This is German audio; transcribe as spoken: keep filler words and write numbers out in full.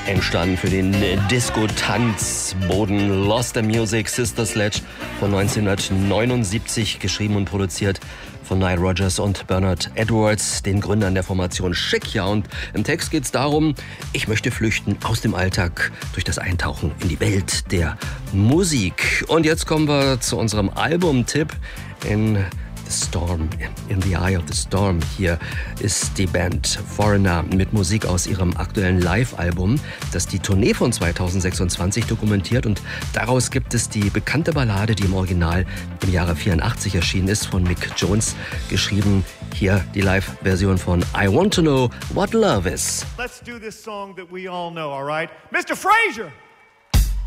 entstanden für den Disco-Tanzboden. Lost in Music, Sister Sledge von neunzehnhundertneunundsiebzig, geschrieben und produziert von Nile Rodgers und Bernard Edwards, den Gründern der Formation Chic. Ja, und im Text geht es darum, ich möchte flüchten aus dem Alltag durch das Eintauchen in die Welt der Musik. Und jetzt kommen wir zu unserem Albumtipp in The Storm, in the Eye of the Storm. Hier ist die Band Foreigner mit Musik aus ihrem aktuellen Live-Album, das die Tournee von zweitausendsechsundzwanzig dokumentiert, und daraus gibt es die bekannte Ballade, die im Original im Jahre vierundachtzig erschienen ist, von Mick Jones geschrieben. Hier die Live-Version von I Want to Know What Love Is. Let's do this song that we all know, all right? Mister Frazier!